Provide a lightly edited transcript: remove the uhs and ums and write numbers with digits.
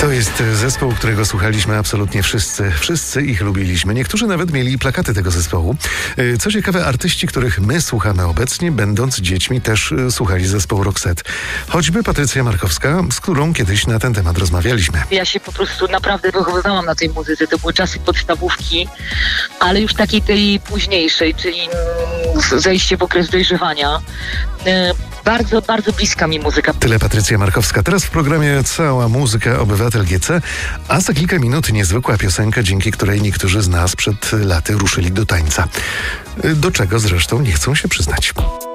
To jest zespół, którego słuchaliśmy absolutnie wszyscy. Wszyscy ich lubiliśmy. Niektórzy nawet mieli plakaty tego zespołu. Co ciekawe, artyści, których my słuchamy obecnie, będąc dziećmi, też słuchali zespołu Roxette. Choćby Patrycja Markowska, z którą kiedyś na ten temat rozmawialiśmy. Ja się po prostu naprawdę wychowywałam na tej muzyce. To były czasy podstawówki, ale już takiej tej późniejszej, czyli zejście w okres dojrzewania. Bardzo, bardzo bliska mi muzyka. Tyle Patrycja Markowska. Teraz w programie cała muzyka Obywatel GC, a za kilka minut niezwykła piosenka, dzięki której niektórzy z nas przed laty ruszyli do tańca. Do czego zresztą nie chcą się przyznać.